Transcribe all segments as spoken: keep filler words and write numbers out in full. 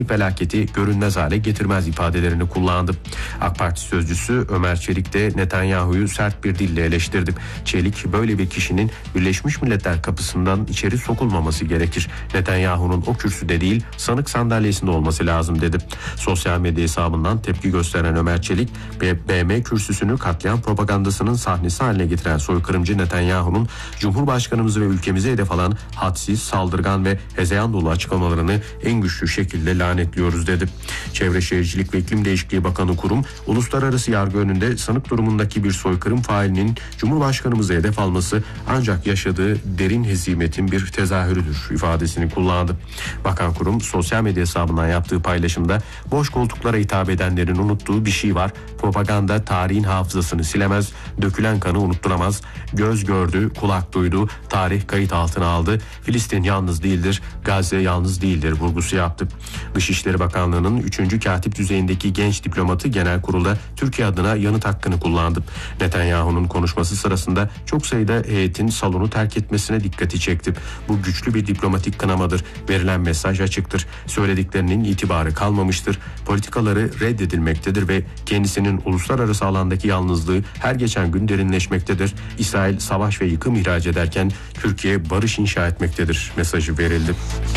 felaketi görünmez hale getirmez ifadelerini kullandı. AK Parti sözcüsü Ömer Çelik de Netanyahu'yu sert bir dille eleştirdi. Çelik, böyle bir kişinin Birleşmiş Milletler kapısından içeri sokulmaması gerekir. Netanyahu'nun o kürsüde değil, sanık sandalyesinde olması lazım dedi. Sosyal medya hesabından tepki gösteren Ömer Çelik, B M kürsüsünü katliam propagandasının sahnesi haline getiren soykırımcı Netanyahu'nun Cumhurbaşkanımızı ve ülkemize hedef alan hadsiz, saldırgan ve hezeyan dolu açıklamalarını en güçlü şekilde lanetliyoruz dedi. Çevre Şehircilik ve İklim Değişikliği Bakanı Kurum, uluslararası yargı önünde sanık durumundaki bir soykırım failinin Cumhurbaşkanımıza hedef alması ancak yaşadığı derin hezimetin bir tezahürüdür ifadesini kullandı. Bakan Kurum sosyal medya hesabından yaptığı paylaşımda boş koltuklara hitap edenlerin unuttuğu bir şey var. Propaganda tarihin hafızasını silemez, dökülen kanı unutturamaz. Göz gördü, kulak duydu, tarih kayıt altına aldı. Filistin yalnız değildir, Gazze yalnız değildir vurgusu yaptı. Dışişleri Bakanlığı'nın üçüncü katip düzeyindeki genç diplomatı genel kurulda Türkiye adına yanıt hakkını kullandı. Netanyahu'nun konuşması sırasında çok sayıda heyetin salonu terk etmesine dikkati çekti. Bu güçlü bir diplomatik kınamadır. Verilen mesaj açıktır. Söylediklerinin itibarı kalmamıştır. Politikaları reddedilmektedir ve kendisinin uluslararası alandaki yalnızlığı her geçen gün derinleşmektedir. İsrail savaş ve yıkım ihraç ederken Türkiye barış inşa etmektedir mesajı verildi.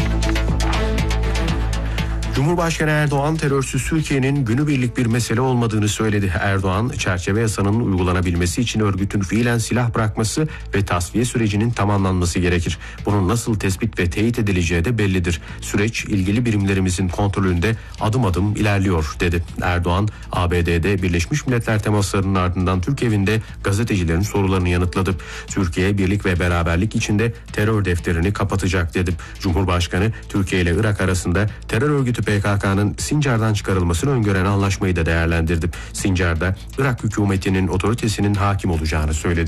Cumhurbaşkanı Erdoğan terörsüz Türkiye'nin günübirlik bir mesele olmadığını söyledi. Erdoğan, çerçeve yasanın uygulanabilmesi için örgütün fiilen silah bırakması ve tasfiye sürecinin tamamlanması gerekir. Bunun nasıl tespit ve teyit edileceği de bellidir. Süreç ilgili birimlerimizin kontrolünde adım adım ilerliyor dedi. Erdoğan, A B D'de Birleşmiş Milletler temaslarının ardından Türk evinde gazetecilerin sorularını yanıtladı. Türkiye birlik ve beraberlik içinde terör defterini kapatacak dedi. Cumhurbaşkanı, Türkiye ile Irak arasında terör örgütü P K K'nın Sincar'dan çıkarılmasını öngören anlaşmayı da değerlendirdi. Sincar'da Irak hükümetinin otoritesinin hakim olacağını söyledi.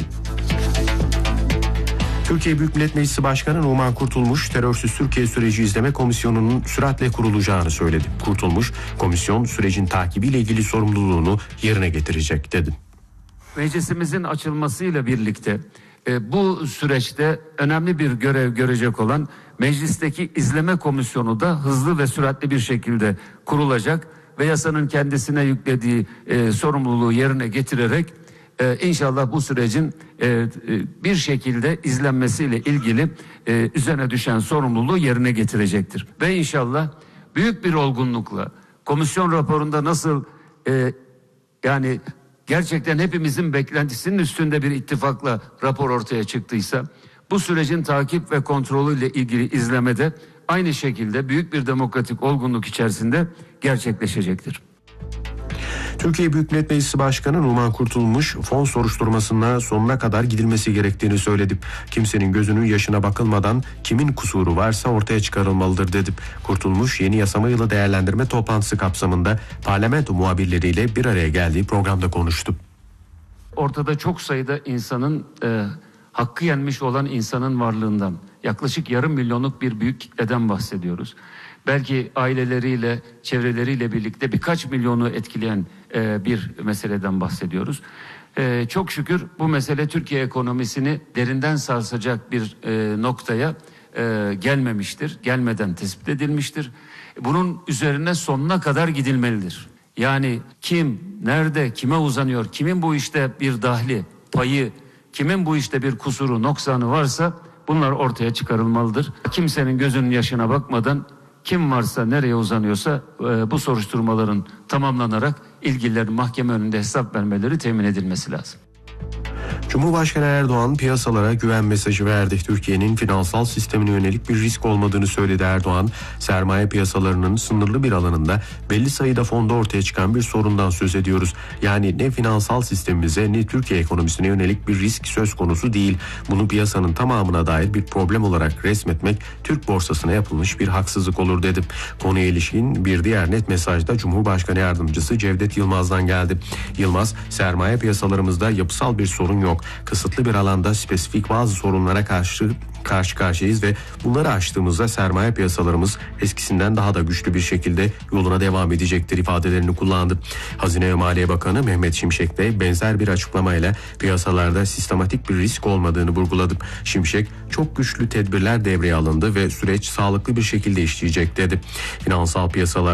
Türkiye Büyük Millet Meclisi Başkanı Numan Kurtulmuş, terörsüz Türkiye Süreci İzleme Komisyonu'nun süratle kurulacağını söyledi. Kurtulmuş, komisyon sürecin takibiyle ilgili sorumluluğunu yerine getirecek dedi. Meclisimizin açılmasıyla birlikte e, bu süreçte önemli bir görev görecek olan meclisteki izleme komisyonu da hızlı ve süratli bir şekilde kurulacak ve yasanın kendisine yüklediği e, sorumluluğu yerine getirerek e, inşallah bu sürecin e, e, bir şekilde izlenmesiyle ilgili e, üzerine düşen sorumluluğu yerine getirecektir. Ve inşallah büyük bir olgunlukla komisyon raporunda nasıl e, yani gerçekten hepimizin beklentisinin üstünde bir ittifakla rapor ortaya çıktıysa, bu sürecin takip ve kontrolüyle ilgili izlemede aynı şekilde büyük bir demokratik olgunluk içerisinde gerçekleşecektir. Türkiye Büyük Millet Meclisi Başkanı Numan Kurtulmuş, fon soruşturmasına sonuna kadar gidilmesi gerektiğini söyledi. Kimsenin gözünün yaşına bakılmadan kimin kusuru varsa ortaya çıkarılmalıdır dedi. Kurtulmuş, yeni yasama yılı değerlendirme toplantısı kapsamında parlamento muhabirleriyle bir araya geldiği programda konuştu. Ortada çok sayıda insanın e, hakkı yenmiş olan insanın varlığından, yaklaşık yarım milyonluk bir büyük kitleden bahsediyoruz. Belki aileleriyle, çevreleriyle birlikte birkaç milyonu etkileyen e, bir meseleden bahsediyoruz. E, çok şükür bu mesele Türkiye ekonomisini derinden sarsacak bir e, noktaya e, gelmemiştir. Gelmeden tespit edilmiştir. Bunun üzerine sonuna kadar gidilmelidir. Yani kim, nerede, kime uzanıyor, kimin bu işte bir dahli, payı, kimin bu işte bir kusuru, noksanı varsa bunlar ortaya çıkarılmalıdır. Kimsenin gözünün yaşına bakmadan kim varsa, nereye uzanıyorsa e, bu soruşturmaların tamamlanarak ilgililerin mahkeme önünde hesap vermeleri temin edilmesi lazım. Cumhurbaşkanı Erdoğan piyasalara güven mesajı verdi. Türkiye'nin finansal sistemine yönelik bir risk olmadığını söyledi Erdoğan. Sermaye piyasalarının sınırlı bir alanında belli sayıda fonda ortaya çıkan bir sorundan söz ediyoruz. Yani ne finansal sistemimize ne Türkiye ekonomisine yönelik bir risk söz konusu değil. Bunu piyasanın tamamına dair bir problem olarak resmetmek Türk borsasına yapılmış bir haksızlık olur dedi. Konuya ilişkin bir diğer net mesajda Cumhurbaşkanı Yardımcısı Cevdet Yılmaz'dan geldi. Yılmaz, sermaye piyasalarımızda yapısal bir sorun yok. yok. Kısıtlı bir alanda spesifik bazı sorunlara karşı karşı karşıyayız ve bunları aştığımızda sermaye piyasalarımız eskisinden daha da güçlü bir şekilde yoluna devam edecektir ifadelerini kullandı. Hazine ve Maliye Bakanı Mehmet Şimşek de benzer bir açıklamayla piyasalarda sistematik bir risk olmadığını vurguladı. Şimşek, çok güçlü tedbirler devreye alındı ve süreç sağlıklı bir şekilde işleyecek dedi. Finansal piyasalar